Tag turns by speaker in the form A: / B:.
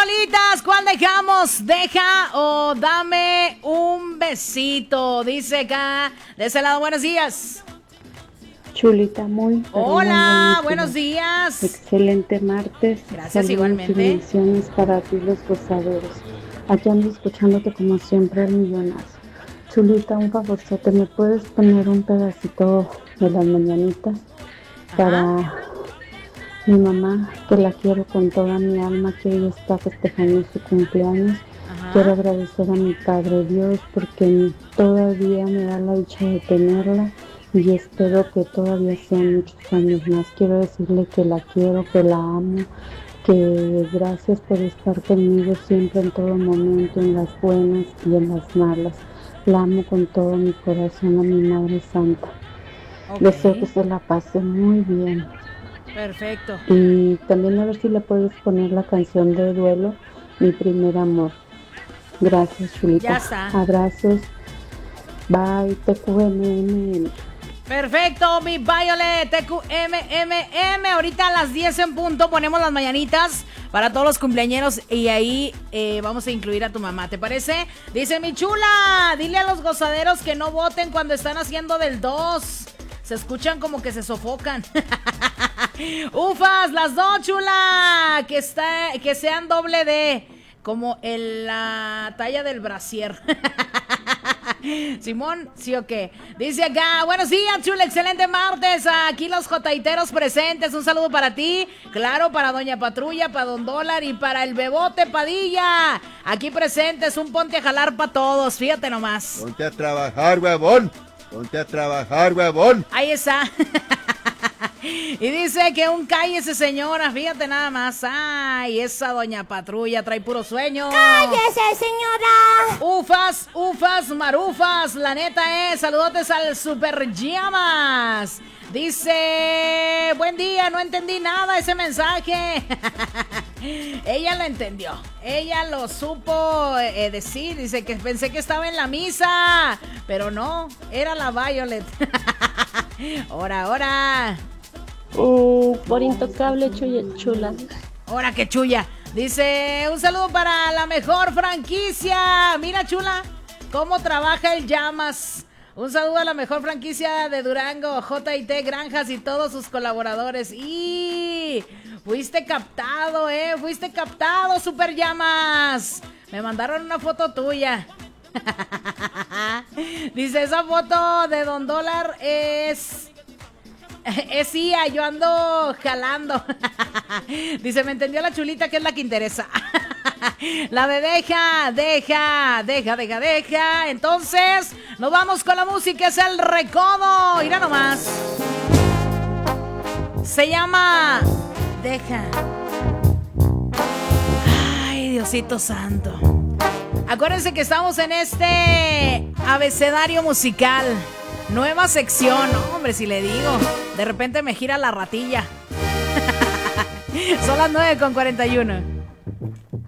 A: rolitas, ¿cuál dejamos? Deja o dame un besito. Dice acá, de ese lado, buenos días.
B: Chulita, muy
A: hola, buenos días.
B: Excelente martes.
A: Gracias,
B: saludos
A: igualmente.
B: Y bendiciones para ti, los gozadores. Aquí ando escuchándote como siempre al millonazo. Chulita, un favorzote, ¿me puedes poner un pedacito de las mañanitas? Ajá. Para mi mamá, que la quiero con toda mi alma, que hoy está festejando su cumpleaños. Ajá. Quiero agradecer a mi Padre Dios porque todavía me da la dicha de tenerla y espero que todavía sean muchos años más. Quiero decirle que la quiero, que la amo, que gracias por estar conmigo siempre en todo momento, en las buenas y en las malas. La amo con todo mi corazón a mi Madre Santa. Okay. Deseo que se la pase muy bien.
A: Perfecto.
B: Y también a ver si le puedes poner la canción de duelo, Mi Primer Amor. Gracias, Chulita.
A: Ya está.
B: Abrazos. Bye, TQMM.
A: Perfecto, mi Violet, TQMMM. Ahorita a las 10 en punto ponemos las mañanitas para todos los cumpleañeros y ahí vamos a incluir a tu mamá, ¿te parece? Dice mi chula, dile a los gozaderos que no voten cuando están haciendo del 2. Se escuchan como que se sofocan. Ufas, las dos, chula. Que sean doble D, como en la talla del brasier. Simón, ¿sí o qué? Dice acá, buenos días, chula, excelente martes. Aquí los jotaiteros presentes, un saludo para ti. Claro, para Doña Patrulla, para Don Dólar y para el Bebote Padilla. Aquí presentes, un ponte a jalar para todos, fíjate nomás.
C: Ponte a trabajar, huevón. Ponte a trabajar, huevón.
A: Ahí está. Y dice que un cállese, señora, fíjate nada más. Ay, esa Doña Patrulla trae puro sueño.
D: ¡Cállese, señora!
A: Ufas, ufas, marufas. La neta es, saludotes al Super Llamas. Dice, buen día, no entendí nada ese mensaje. Ella lo entendió, ella lo supo decir. Dice que pensé que estaba en la misa, pero no, era la Violet. Ahora.
B: Por intocable, chula.
A: Ahora que chulla. Dice, un saludo para la mejor franquicia. Mira, chula, cómo trabaja el Llamas. Un saludo a la mejor franquicia de Durango, J&T Granjas y todos sus colaboradores. Y fuiste captado, fuiste captado, Super Llamas. Me mandaron una foto tuya. Dice, esa foto de Don Dólar es IA, yo ando jalando. Dice, me entendió la chulita, que es la que interesa. La de deja. Entonces, nos vamos con la música, es el recodo. Mira nomás. Se llama Deja. Ay, Diosito santo. Acuérdense que estamos en este abecedario musical. Nueva sección, hombre, si le digo, de repente me gira la ratilla. Son las 9:41.